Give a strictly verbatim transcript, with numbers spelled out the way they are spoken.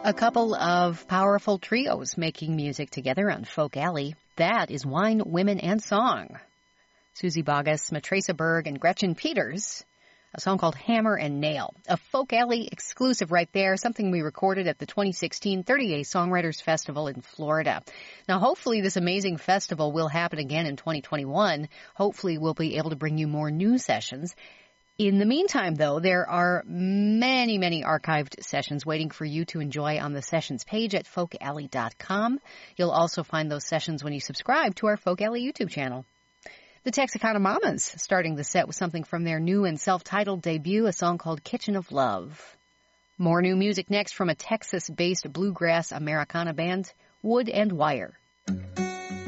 A couple of powerful trios making music together on Folk Alley. That is Wine, Women, and Song. Susie Boggess, Matresa Berg, and Gretchen Peters. A song called Hammer and Nail. A Folk Alley exclusive right there, something we recorded at the twenty sixteen thirty-A Songwriters Festival in Florida. Now, hopefully this amazing festival will happen again in twenty twenty-one. Hopefully we'll be able to bring you more new sessions. In the meantime, though, there are many, many archived sessions waiting for you to enjoy on the sessions page at folk alley dot com. You'll also find those sessions when you subscribe to our Folk Alley YouTube channel. The Texarkana Mamas starting the set with something from their new and self-titled debut, a song called Kitchen of Love. More new music next from a Texas-based bluegrass Americana band, Wood and Wire.